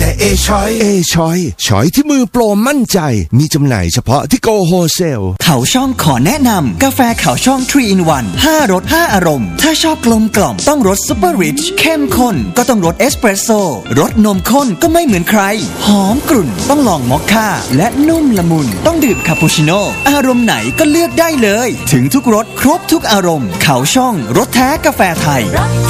แต่เอช้อยที่มือโปรมั่นใจมีจำหน่ายเฉพาะที่โกโฮเซลเขาช่องขอแนะนำกาแฟเขาช่อง 3 in 1 5 รส 5 อารมณ์ถ้าชอบกลมกล่อมต้องรสซุปเปอร์ริชเข้มข้นก็ต้องรสเอสเปรสโซ่รสนมข้นก็ไม่เหมือนใครหอมกรุ่นต้องลองมอคค่าและนุ่มละมุนต้องดื่มคาปูชิโน่อารมณ์ไหนก็เลือกได้เลยถึงทุกรสครบทุกอารมณ์เขาช่องรสแท้กาแฟไทย